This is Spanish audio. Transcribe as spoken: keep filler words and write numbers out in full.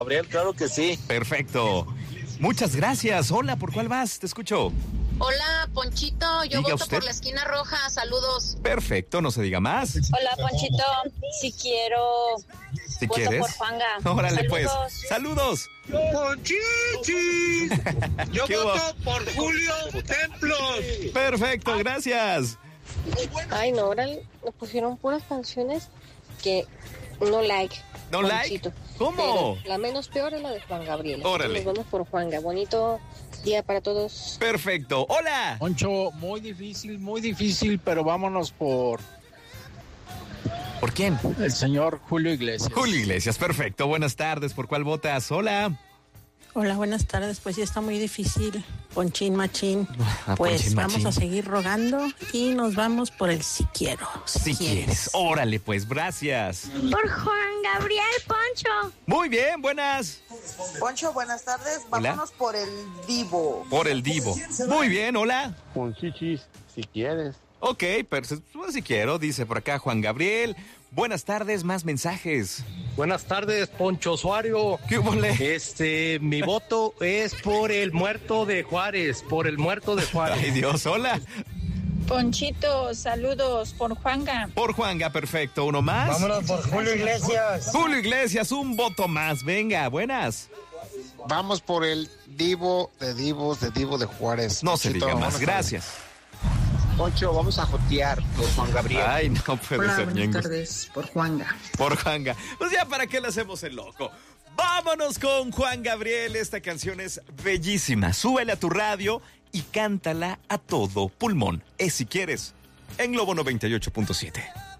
Gabriel, claro que sí. Perfecto. Muchas gracias. Hola, ¿por cuál vas? Te escucho. Hola, Ponchito, yo Diga voto usted. por la esquina roja, saludos. Perfecto, no se diga más. Hola, Ponchito, si quiero, Si voto quieres. por Juanga. Órale, Saludos. pues. Saludos. ¡Ponchichi! Yo ¿Qué hubo? voto por Julio Templos. Perfecto, gracias. Ay, no, ahora le pusieron puras canciones que no like. ¿No like? Ponchito. ¿Cómo? Pero la menos peor es la de Juan Gabriel. Órale. Nos vamos por Juanga. Bonito día para todos. Perfecto. Hola. Poncho, muy difícil, muy difícil, pero vámonos por ¿Por quién? el señor Julio Iglesias. Julio Iglesias, perfecto. Buenas tardes. ¿Por cuál votas? Hola. Hola, buenas tardes. Pues sí está muy difícil, Ponchín Machín. Ah, Pues Ponchín vamos Machín. a seguir rogando y nos vamos por el si quiero. Si quieres. Órale, pues, gracias. Por Juan Gabriel, Poncho. Muy bien, buenas. Poncho, buenas tardes. Hola. Vámonos por el Divo. Por el Divo. Muy bien, hola. Ponchichis, si quieres. Ok, pero pues, si quiero, dice por acá Juan Gabriel. Buenas tardes, más mensajes. Buenas tardes, Poncho Suario. ¿Qué hubo, le? Este, mi voto es por el muerto de Juárez, por el muerto de Juárez. Ay, Dios, hola. Ponchito, saludos por Juanga. Por Juanga, perfecto. ¿Uno más? Vámonos por Julio Iglesias. Julio Iglesias, un voto más. Venga, buenas. Vamos por el Divo de Divos de Divo de Juárez. No se Ponchito, diga más, vámonos. gracias. Poncho, vamos a jotear por Juan Gabriel. Ay, no puede Hola, ser, buenas ñengos. tardes, por Juanga. Por Juanga. Pues ya, ¿para qué le hacemos el loco? Vámonos con Juan Gabriel. Esta canción es bellísima. Súbele a tu radio y cántala a todo pulmón. Es si quieres, en Globo noventa y ocho punto siete.